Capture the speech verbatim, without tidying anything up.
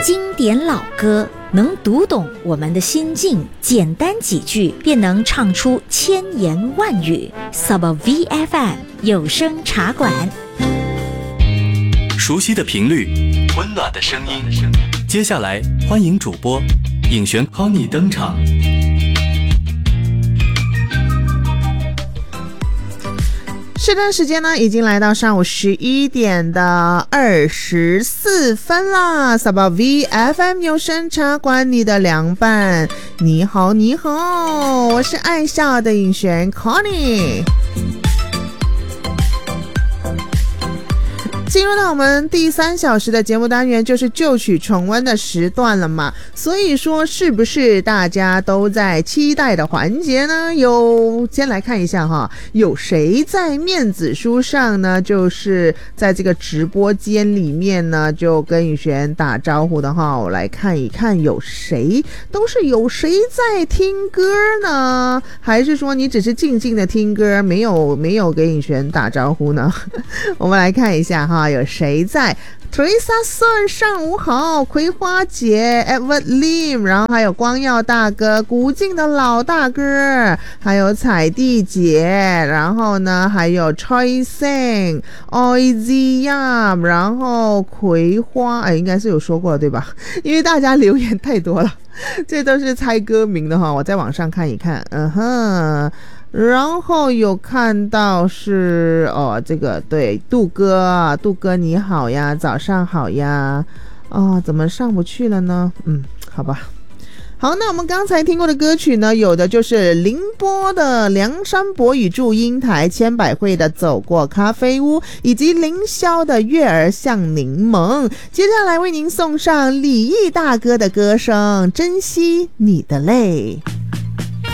经典老歌，能读懂我们的心境，简单几句便能唱出千言万语。 Saba V F M 有声茶馆， 熟悉的频率，温暖的声音。接下来欢迎主播尹璇 Connie 登场。 这段时间呢，已经来到上午十一点的二十四分啦。Saba V F M 有声茶馆，你的凉拌。你好，你好，我是爱笑的尹璇 Connie。进入到我们第三小时的节目单元，就是旧曲重温的时段了嘛，所以说是不是大家都在期待的环节呢？有，先来看一下哈，有谁在面子书上呢？就是在这个直播间里面呢，就跟宇璇打招呼的哈，我来看一看有谁，都是有谁在听歌呢？还是说你只是静静的听歌，没有没有给宇璇打招呼呢？我们来看一下哈。有谁在 Teresa Sun 上午好，葵花姐 Edward Lim， 然后还有光耀大哥，古晋的老大哥，还有彩弟姐，然后呢还有 Choi Seng Oizia， 然后葵花，哎，应该是有说过了对吧？因为大家留言太多了，这都是猜歌名的哈，我在网上看一看。嗯哼，然后有看到是哦，这个对，杜哥，杜哥你好呀，早上好呀。哦，怎么上不去了呢？嗯，好吧。好，那我们刚才听过的歌曲呢，有的就是凌波的梁山伯与祝英台，千百惠的走过咖啡屋，以及凌霄的月儿像柠檬。接下来为您送上李毅大哥的歌声，珍惜你的泪。